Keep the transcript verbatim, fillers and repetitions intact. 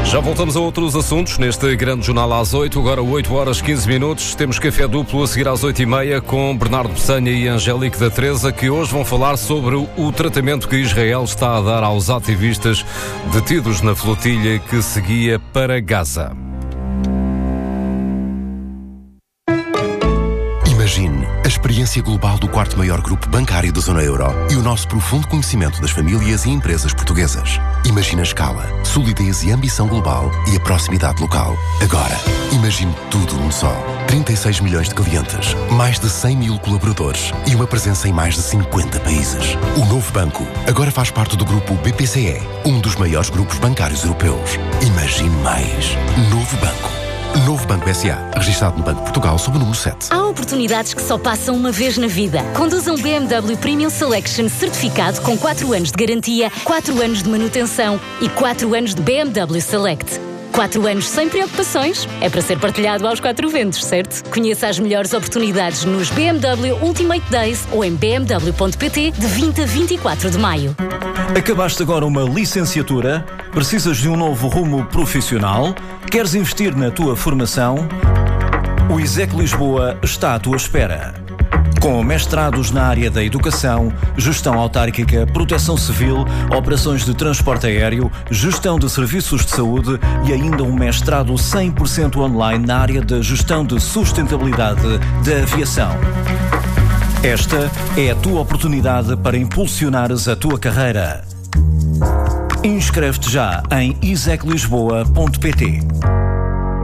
Já voltamos a outros assuntos neste grande jornal às oito, agora oito horas quinze minutos. Temos café duplo a seguir às oito e meia com Bernardo Pessanha e Angélique da Teresa, que hoje vão falar sobre o tratamento que Israel está a dar aos ativistas detidos na flotilha que seguia para Gaza. Imagine a experiência global do quarto maior grupo bancário da zona euro e o nosso profundo conhecimento das famílias e empresas portuguesas. Imagine a escala, solidez e ambição global e a proximidade local. Agora, imagine tudo num só. trinta e seis milhões de clientes, mais de cem mil colaboradores e uma presença em mais de cinquenta países. O novo banco agora faz parte do grupo B P C E, um dos maiores grupos bancários europeus. Imagine mais. Novo banco. Novo Banco S A, registado no Banco de Portugal sob o número sete. Há oportunidades que só passam uma vez na vida. Conduza um B M W Premium Selection certificado com quatro anos de garantia, quatro anos de manutenção e quatro anos de B M W Select. quatro anos sem preocupações. É para ser partilhado aos quatro ventos, certo? Conheça as melhores oportunidades nos B M W Ultimate Days ou em b m w ponto p t de vinte a vinte e quatro de maio. Acabaste agora uma licenciatura? Precisas de um novo rumo profissional? Queres investir na tua formação? O ISEC Lisboa está à tua espera. Com mestrados na área da educação, gestão autárquica, proteção civil, operações de transporte aéreo, gestão de serviços de saúde e ainda um mestrado cem por cento online na área da gestão de sustentabilidade da aviação. Esta é a tua oportunidade para impulsionares a tua carreira. Inscreve-te já em isec lisboa ponto p t.